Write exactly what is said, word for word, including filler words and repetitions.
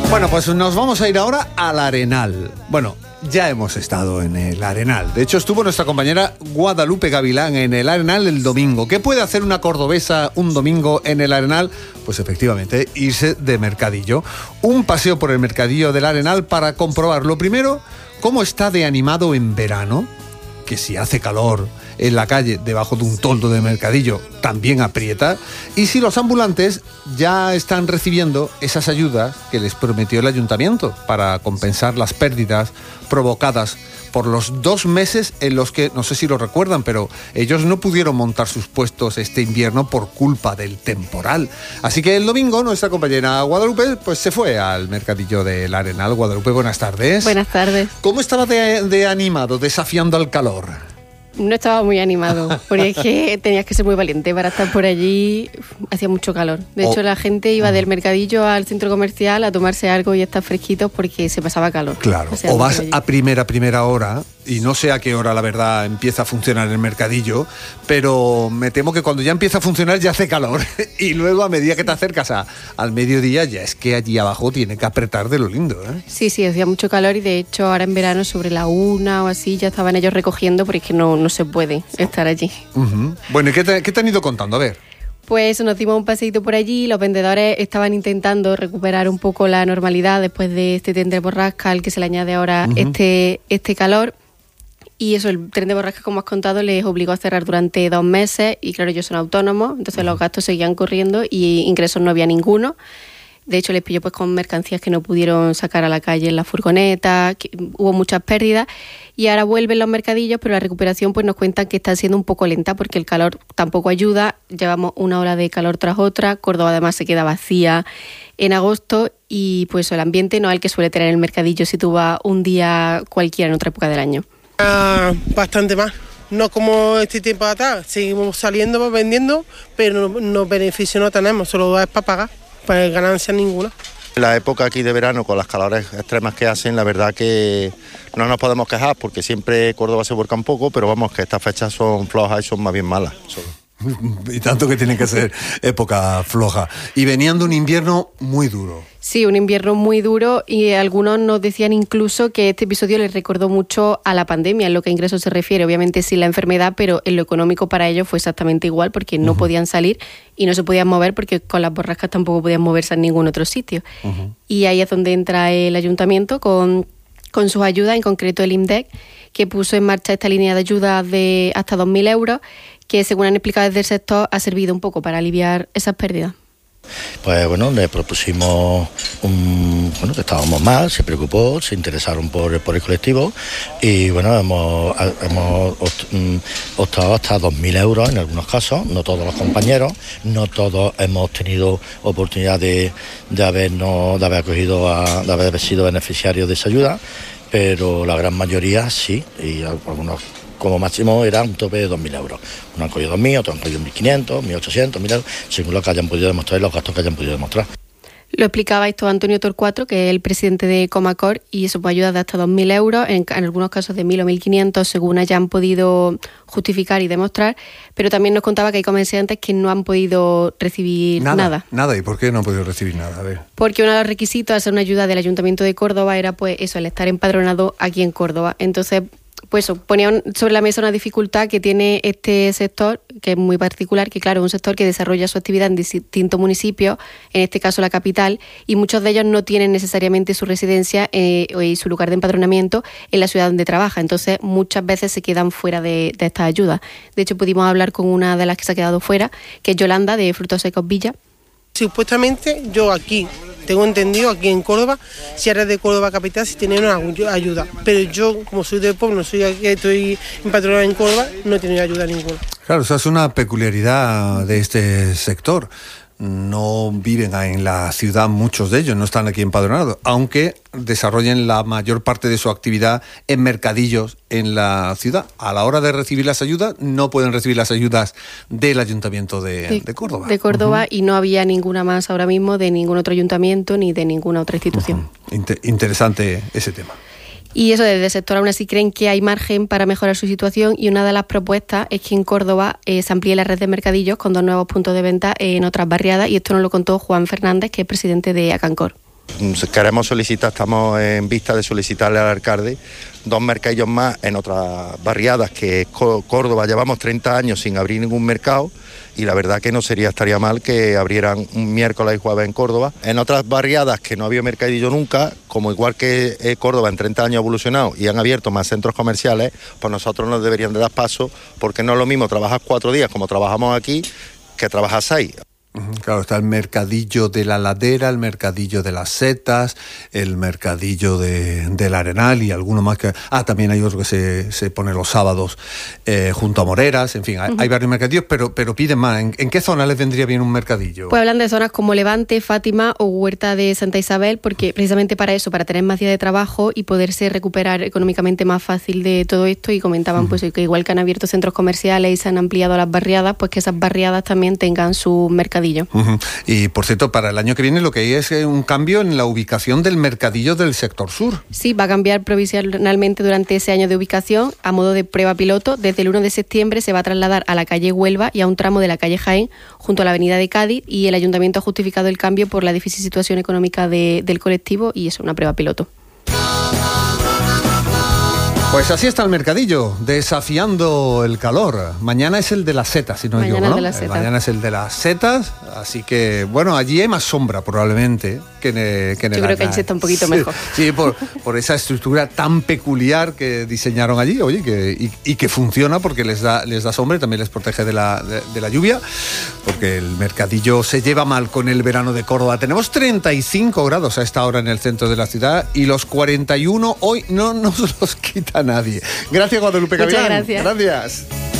Bueno, pues nos vamos a ir ahora al Arenal. Bueno, ya hemos estado en el Arenal. De hecho, estuvo nuestra compañera Guadalupe Gavilán en el Arenal el domingo. ¿Qué puede hacer una cordobesa un domingo en el Arenal? Pues efectivamente, irse de mercadillo. Un paseo por el mercadillo del Arenal para comprobar, lo primero, cómo está de animado en verano, que si hace calor en la calle debajo de un toldo de mercadillo también aprieta, y si los ambulantes ya están recibiendo esas ayudas que les prometió el ayuntamiento para compensar las pérdidas provocadas por los dos meses en los que, no sé si lo recuerdan, pero ellos no pudieron montar sus puestos este invierno por culpa del temporal. Así que el domingo nuestra compañera Guadalupe pues se fue al mercadillo del Arenal. Guadalupe, buenas tardes. Buenas tardes. ¿Cómo estaba de, de animado, desafiando al calor? No estaba muy animado, porque es que tenías que ser muy valiente para estar por allí. Hacía mucho calor. De hecho, oh. la gente iba del mercadillo al centro comercial a tomarse algo y a estar fresquitos porque se pasaba calor. Claro, o, sea, o vas a primera, primera hora, y no sé a qué hora, la verdad, empieza a funcionar el mercadillo, pero me temo que cuando ya empieza a funcionar ya hace calor. Y luego, a medida que te acercas a, al mediodía, ya es que allí abajo tiene que apretar de lo lindo, ¿eh? Sí, sí, hacía mucho calor, y de hecho ahora en verano sobre la una o así ya estaban ellos recogiendo, porque es que no, no se puede estar allí. Uh-huh. Bueno, ¿y qué te, qué te han ido contando? A ver. Pues nos dimos un paseíto por allí. Los vendedores estaban intentando recuperar un poco la normalidad después de este tren de borrasca al que se le añade ahora uh-huh. este, este calor. Y eso, el tren de borrasca, como has contado, les obligó a cerrar durante dos meses, y claro, ellos son autónomos, entonces uh-huh. los gastos seguían corriendo y ingresos no había ninguno. De hecho, les pilló pues con mercancías que no pudieron sacar a la calle en la furgoneta, que hubo muchas pérdidas, y ahora vuelven los mercadillos, pero la recuperación pues nos cuentan que está siendo un poco lenta porque el calor tampoco ayuda. Llevamos una ola de calor tras otra, Córdoba además se queda vacía en agosto, y pues el ambiente no es el que suele tener el mercadillo si tú vas un día cualquiera en otra época del año. Ah, bastante más. No como este tiempo de atrás, seguimos saliendo, vendiendo, pero no, no beneficio no tenemos, solo es para pagar. Pues ganancia ninguna. La época aquí de verano, con las calores extremas que hacen, la verdad que no nos podemos quejar, porque siempre Córdoba se vuelca un poco, pero vamos, que estas fechas son flojas y son más bien malas. Y tanto que tiene que ser época floja. Y venían de un invierno muy duro. Sí, un invierno muy duro, y algunos nos decían incluso que este episodio les recordó mucho a la pandemia en lo que a ingresos se refiere. Obviamente sin la enfermedad, pero en lo económico para ellos fue exactamente igual, porque no uh-huh. podían salir y no se podían mover, porque con las borrascas tampoco podían moverse en ningún otro sitio. Uh-huh. Y ahí es donde entra el ayuntamiento con, con sus ayudas, en concreto el IMDEC, que puso en marcha esta línea de ayuda de hasta dos mil euros, que según han explicado desde el sector ha servido un poco para aliviar esas pérdidas. Pues bueno, le propusimos un, bueno, que estábamos mal, se preocupó, se interesaron por, por el colectivo, y bueno, hemos, hemos optado hasta dos mil euros en algunos casos, no todos los compañeros, no todos hemos tenido oportunidad de, de habernos, de haber acogido a, de haber sido beneficiarios de esa ayuda, pero la gran mayoría sí, y algunos como máximo era un tope de dos mil euros. Uno han cogido dos mil, otros han cogido mil quinientos, mil ochocientos, mil euros, según lo que hayan podido demostrar y los gastos que hayan podido demostrar. Lo explicaba esto Antonio Torcuatro, que es el presidente de Comacor, y eso puede ayudar de hasta dos mil euros, en, en algunos casos de mil o mil quinientos, según hayan podido justificar y demostrar, pero también nos contaba que hay comerciantes que no han podido recibir nada. Nada, nada. ¿Y por qué no han podido recibir nada? A ver. Porque uno de los requisitos a hacer una ayuda del Ayuntamiento de Córdoba era pues eso, el estar empadronado aquí en Córdoba. Entonces, pues ponían sobre la mesa una dificultad que tiene este sector, que es muy particular, que claro, es un sector que desarrolla su actividad en distintos municipios, en este caso la capital, y muchos de ellos no tienen necesariamente su residencia eh, y su lugar de empadronamiento en la ciudad donde trabaja. Entonces, muchas veces se quedan fuera de, de estas ayudas. De hecho, pudimos hablar con una de las que se ha quedado fuera, que es Yolanda, de Frutos Secos Villa. Supuestamente yo aquí, tengo entendido, aquí en Córdoba, si eres de Córdoba capital, si tienen una ayuda. Pero yo, como soy del pueblo, soy aquí, estoy empadronada en Córdoba, no he tenido ayuda ninguna. Claro, esa es una peculiaridad de este sector. No viven en la ciudad, muchos de ellos no están aquí empadronados, aunque desarrollen la mayor parte de su actividad en mercadillos en la ciudad. A la hora de recibir las ayudas, no pueden recibir las ayudas del Ayuntamiento de, de, de Córdoba. De Córdoba, uh-huh. Y no había ninguna más ahora mismo de ningún otro ayuntamiento ni de ninguna otra institución. Uh-huh. Inter- interesante ese tema. Y eso, desde el sector aún así creen que hay margen para mejorar su situación, y una de las propuestas es que en Córdoba eh, se amplíe la red de mercadillos con dos nuevos puntos de venta en otras barriadas, y esto nos lo contó Juan Fernández, que es presidente de Acancor. Queremos solicitar, estamos en vista de solicitarle al alcalde dos mercadillos más en otras barriadas, que es Córdoba. Llevamos treinta años sin abrir ningún mercado y la verdad que no sería estaría mal que abrieran un miércoles y jueves en Córdoba. En otras barriadas que no había mercadillo nunca, como igual que eh, Córdoba en treinta años ha evolucionado y han abierto más centros comerciales, pues nosotros nos deberían de dar paso, porque no es lo mismo trabajar cuatro días como trabajamos aquí que trabajar seis. Claro, está el mercadillo de la Ladera, el mercadillo de las Setas, el mercadillo de, del Arenal y alguno más que... Ah, también hay otro que se, se pone los sábados eh, junto a Moreras, en fin, hay, uh-huh. hay varios mercadillos, pero, pero piden más. ¿En, ¿En qué zona les vendría bien un mercadillo? Pues hablan de zonas como Levante, Fátima o Huerta de Santa Isabel, porque precisamente para eso, para tener más días de trabajo y poderse recuperar económicamente más fácil de todo esto, y comentaban uh-huh. pues que igual que han abierto centros comerciales y se han ampliado las barriadas, pues que esas barriadas también tengan su mercadillo. Uh-huh. Y por cierto, para el año que viene lo que hay es un cambio en la ubicación del mercadillo del sector sur. Sí, va a cambiar provisionalmente durante ese año de ubicación a modo de prueba piloto. Desde el uno de septiembre se va a trasladar a la calle Huelva y a un tramo de la calle Jaén junto a la avenida de Cádiz, y el ayuntamiento ha justificado el cambio por la difícil situación económica de, del colectivo, y es una prueba piloto. Pues así está el mercadillo, desafiando el calor. Mañana es el de las setas, si no me equivoco, ¿no? Eh, mañana es el de las setas, así que, bueno, allí hay más sombra probablemente que en el, que en el Yo creo que allí está un poquito sí, mejor. Sí, por, por esa estructura tan peculiar que diseñaron allí, oye, que, y, y que funciona porque les da, les da sombra y también les protege de la, de, de la lluvia, porque el mercadillo se lleva mal con el verano de Córdoba. Tenemos treinta y cinco grados a esta hora en el centro de la ciudad y los cuarenta y uno hoy no nos los quita nadie. Gracias, Guadalupe Gavilán. Muchas gracias. Gracias.